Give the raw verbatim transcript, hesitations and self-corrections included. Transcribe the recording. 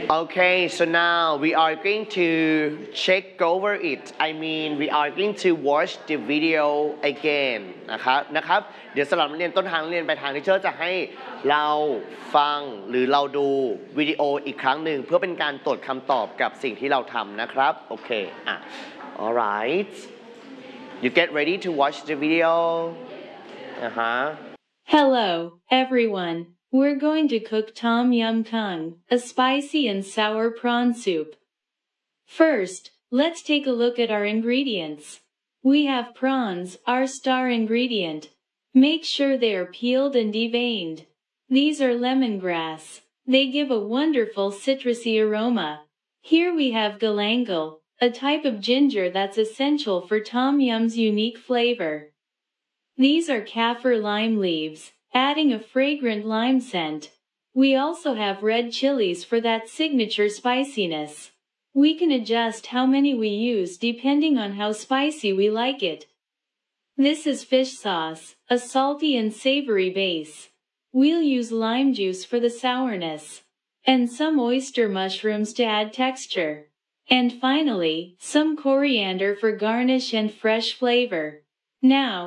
Okay, so now we are going to check over it. I mean, we are going to watch the video again นะครับนะครับเดี๋ยวสำหรับนักเรียนต้นทางเรียนไปทางที่เชอร์จะให้เราฟังหรือเราดูวิดีโออีกครั้งหนึ่งเพื่อเป็นการตรวจคำตอบกับสิ่งที่เราทำนะครับโอเคอ่ะ alright you get ready to watch the video อ่าฮะ Hello, everyone. We're going to cook Tom Yum Kung, a spicy and sour prawn soup. First, let's take a look at our ingredients. We have prawns, our star ingredient. Make sure they are peeled and deveined. These are lemongrass. They give a wonderful citrusy aroma. Here we have galangal, a type of ginger that's essential for Tom Yum's unique flavor. These are kaffir lime leaves, adding a fragrant lime scent. We also have red chilies for that signature spiciness. We can adjust how many we use depending on how spicy we like it. This is fish sauce, a salty and savory base. We'll use lime juice for the sourness, and some oyster mushrooms to add texture. And finally, some coriander for garnish and fresh flavor. Now,